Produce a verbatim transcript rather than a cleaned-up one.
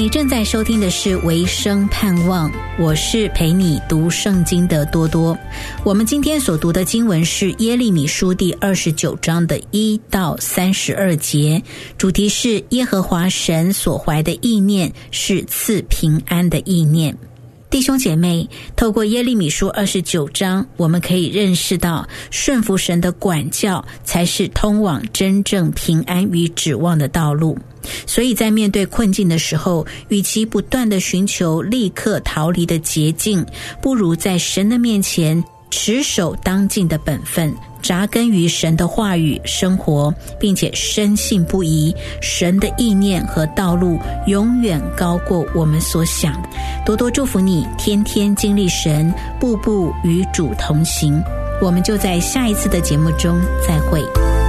你正在收听的是维生盼望，我是陪你读圣经的多多。我们今天所读的经文是耶利米书第二十九章的一到三十二节，主题是耶和华神所怀的意念是赐平安的意念。弟兄姐妹，透过耶利米书二十九章，我们可以认识到顺服神的管教才是通往真正平安与指望的道路。所以在面对困境的时候，与其不断地寻求立刻逃离的捷径，不如在神的面前持守当尽的本分，扎根于神的话语生活，并且深信不疑，神的意念和道路永远高过我们所想。多多祝福你，天天经历神，步步与主同行。我们就在下一次的节目中再会。